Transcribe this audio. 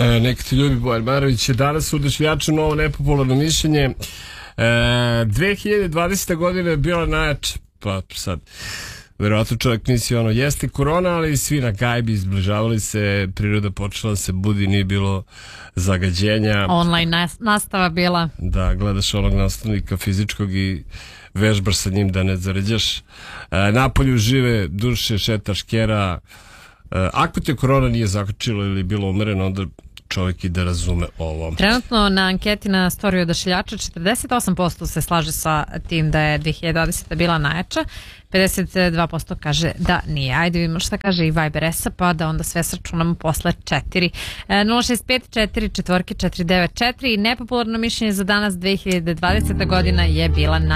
Neka ti ljubi Bojan Marović je danas udašljačio novo nepopularno mišljenje. 2020. godina je bila najjača, pa sad verovatno čovjek misli jeste korona, ali svi na gajbi, izbližavali se, priroda počela da se budi, nije bilo zagađenja. Online nastava bila. Da, gledaš onog nastavnika fizičkog i vežbaš sa njim da ne zaređaš. Napolju žive duše, šetaš kera. Ako te korona nije zakačilo ili bilo umereno, onda čovjek i da razume ovo. Trenutno na anketi na storiju odašiljača 48% se slaže sa tim da je 2020. bila najjača, 52% kaže da nije. Ajde vidimo šta kaže i Viber S-a, pa da onda sve sračunamo posle 4. 065 4 4 4 9 4. Nepopularno mišljenje za danas 2020. godina je bila